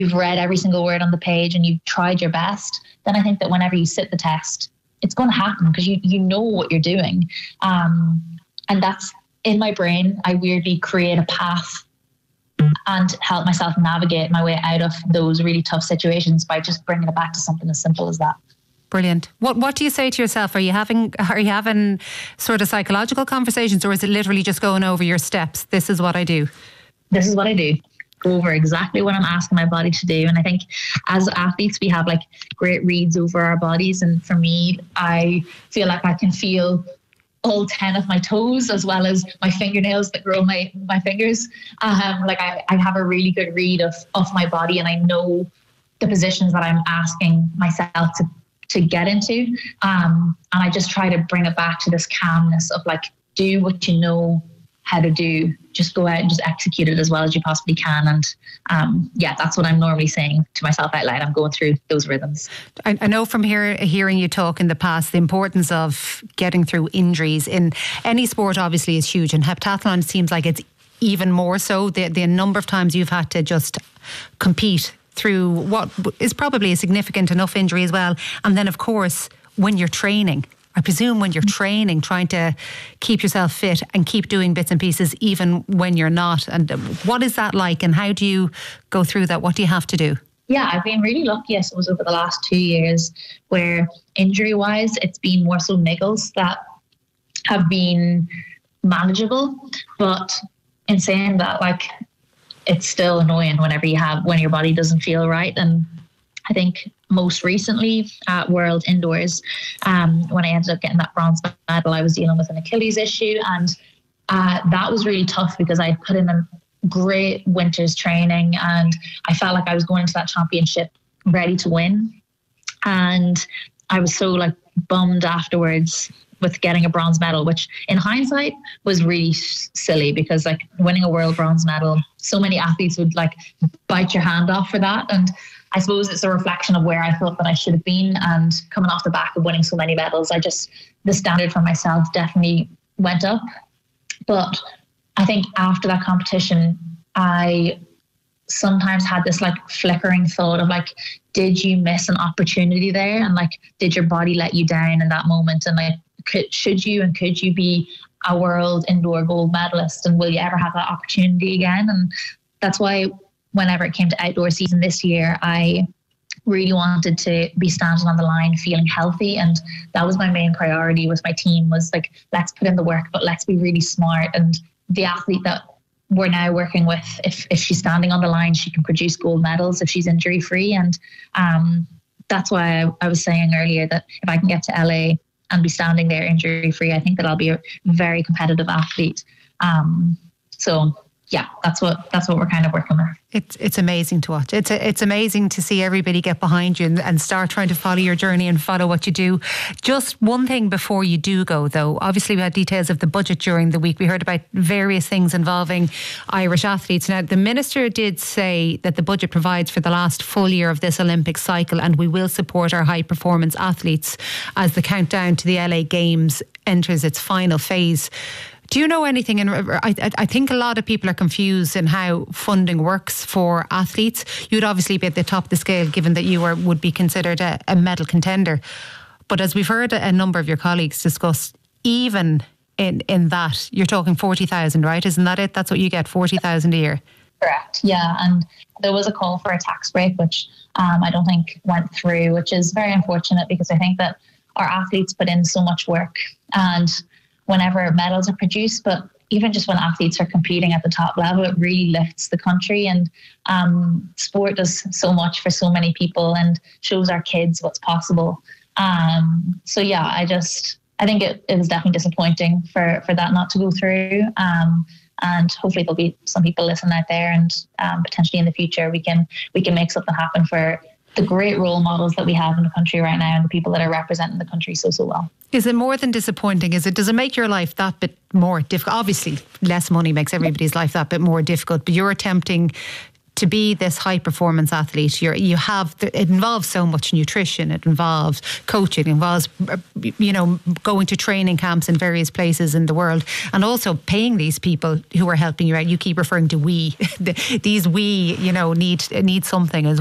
you've read every single word on the page and you've tried your best, then I think that whenever you sit the test, it's going to happen because you know what you're doing. And that's in my brain. I weirdly create a path and help myself navigate my way out of those really tough situations by just bringing it back to something as simple as that. Brilliant. What do you say to yourself? Are you having sort of psychological conversations, or is it literally just going over your steps? This is what I do. This is what I do. Go over exactly what I'm asking my body to do. And I think as athletes, we have like great reads over our bodies. And for me, I feel like I can feel all 10 of my toes as well as my fingernails that grow my fingers. Like I have a really good read of my body, and I know the positions that I'm asking myself to get into. And I just try to bring it back to this calmness of like, do what you know how to do. Just go out and just execute it as well as you possibly can. And that's what I'm normally saying to myself out loud. I'm going through those rhythms. I know from hearing you talk in the past, the importance of getting through injuries in any sport obviously is huge. And heptathlon seems like it's even more so. The number of times you've had to just compete through what is probably a significant enough injury as well. And then of course, when you're training, I presume when you're training, trying to keep yourself fit and keep doing bits and pieces even when you're not. And what is that like, and how do you go through that? What do you have to do? Yeah, I've been really lucky, I suppose, over the last 2 years where injury-wise, it's been more so niggles that have been manageable. But in saying that, like, it's still annoying when your body doesn't feel right. And I think most recently at World Indoors, when I ended up getting that bronze medal, I was dealing with an Achilles issue. And that was really tough because I put in a great winter's training and I felt like I was going into that championship ready to win. And I was so like bummed afterwards with getting a bronze medal, which in hindsight was really silly because like winning a world bronze medal, so many athletes would like bite your hand off for that. And I suppose it's a reflection of where I thought that I should have been. And coming off the back of winning so many medals, the standard for myself definitely went up. But I think after that competition, I sometimes had this like flickering thought of like, did you miss an opportunity there? And like, did your body let you down in that moment? And like, could you be a world indoor gold medalist? And will you ever have that opportunity again? And that's why whenever it came to outdoor season this year, I really wanted to be standing on the line, feeling healthy. And that was my main priority with my team, was like, let's put in the work, but let's be really smart. And the athlete that we're now working with, if she's standing on the line, she can produce gold medals if she's injury free. And that's why I was saying earlier that if I can get to LA and be standing there injury free, I think that I'll be a very competitive athlete. So yeah, that's what we're kind of working with. It's amazing to watch. It's amazing to see everybody get behind you and start trying to follow your journey and follow what you do. Just one thing before you do go, though. Obviously, we had details of the budget during the week. We heard about various things involving Irish athletes. Now, the Minister did say that the budget provides for the last full year of this Olympic cycle, and we will support our high performance athletes as the countdown to the LA Games enters its final phase. Do you know anything? And I think a lot of people are confused in how funding works for athletes. You'd obviously be at the top of the scale, given that you would be considered a medal contender. But as we've heard a number of your colleagues discuss, even in that, you're talking 40,000, right? Isn't that it? That's what you get, 40,000 a year. Correct. Yeah, and there was a call for a tax break, which I don't think went through, which is very unfortunate because I think that our athletes put in so much work, and whenever medals are produced, but even just when athletes are competing at the top level, it really lifts the country. And sport does so much for so many people and shows our kids what's possible. So yeah, I think it was definitely disappointing for that not to go through. And hopefully there'll be some people listening out there, and potentially in the future we can make something happen for the great role models that we have in the country right now and the people that are representing the country so well. Is it more than disappointing? Does it make your life that bit more difficult? Obviously, less money makes everybody's life that bit more difficult, but you're attempting to be this high performance athlete, it involves so much nutrition, it involves coaching, it involves, going to training camps in various places in the world, and also paying these people who are helping you out. You keep referring to we. These we, need something as